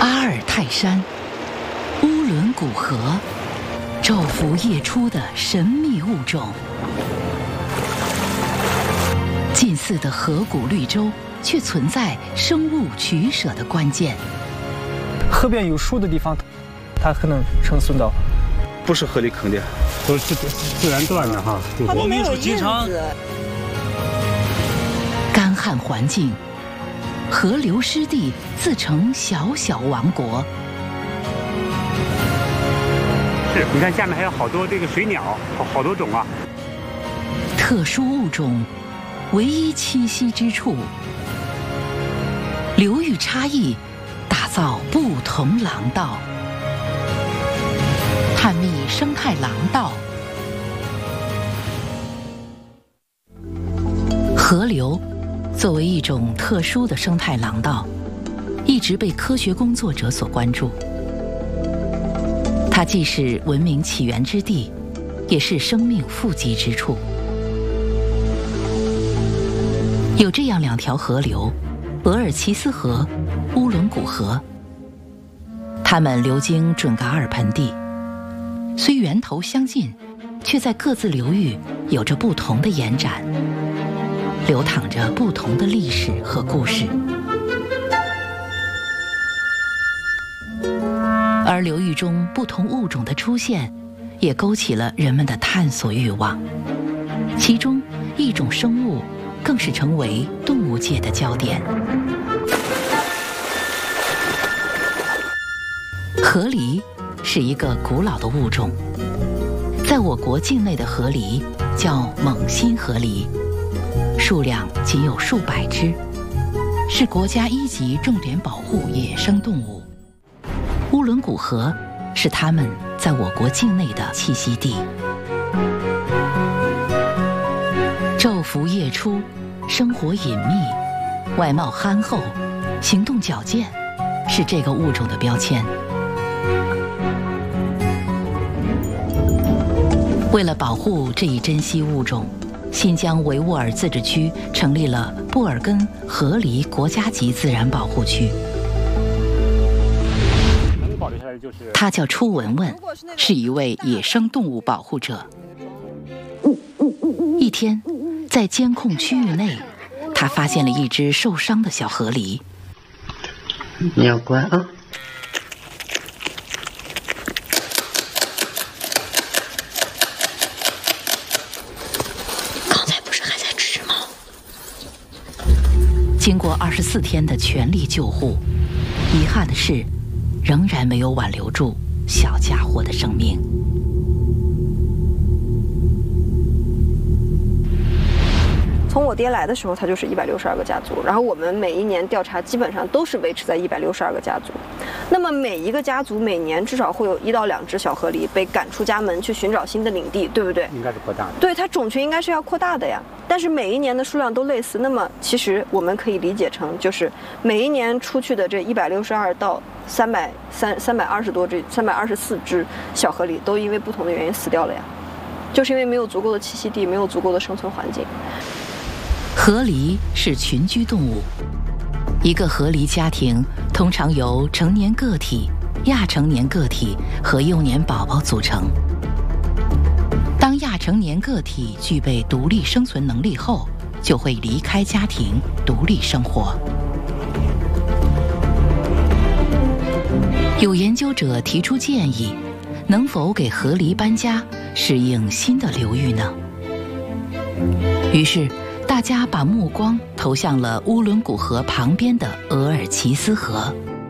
阿尔泰山、乌伦古河，昼伏夜出的神秘物种。近似的河谷绿洲，却存在生物取舍的关键。 河边有树的地方，它可能生存到， 不是河里坑的， 都是自然段的哈。 我们说经常干旱环境，河流湿地自成小小王国。 是，你看下面还有好多这个水鸟，好多种啊。 特殊物种唯一栖息之处，流域差异打造不同廊道，探秘生态廊道。河流作为一种特殊的生态廊道，一直被科学工作者所关注。它既是文明起源之地，也是生命富集之处。有这样两条河流，额尔齐斯河、乌伦古河，它们流经准噶尔盆地，虽源头相近，却在各自流域有着不同的延展，流淌着不同的历史和故事。而流域中不同物种的出现，也勾起了人们的探索欲望。其中一种生物更是成为动物界的焦点。河狸是一个古老的物种，在我国境内的河狸叫蒙辛河狸，数量仅有数百只，是国家1级重点保护野生动物。乌伦古河是它们在我国境内的栖息地。昼伏夜出，生活隐秘，外貌憨厚，行动矫健，是这个物种的标签。为了保护这一珍稀物种，新疆维吾尔自治区成立了布尔根河狸国家级自然保护区。他叫初文文，是一位野生动物保护者。一天，在监控区域内，他发现了一只受伤的小河狸。 你要乖啊！刚才不是还在吃吗？ 经过24天的全力救护，遗憾的是，仍然没有挽留住小家伙的生命。 从我爹来的时候，他就是162个家族，然后我们每一年调查基本上都是维持在162个家族。那么每一个家族每年至少会有1到2只小河狸被赶出家门去寻找新的领地，对不对？ 应该是扩大的。 对，它种群应该是要扩大的呀。但是每一年的数量都类似，那么其实我们可以理解成，就是每一年出去的这162到324多只、324只小河狸都因为不同的原因死掉了呀，就是因为没有足够的栖息地，没有足够的生存环境。 河狸是群居动物，一个河狸家庭通常由成年个体、亚成年个体和幼年宝宝组成。当亚成年个体具备独立生存能力后，就会离开家庭，独立生活。有研究者提出建议，能否给河狸搬家，适应新的流域呢？于是大家把目光投向了乌伦古河旁边的额尔齐斯河。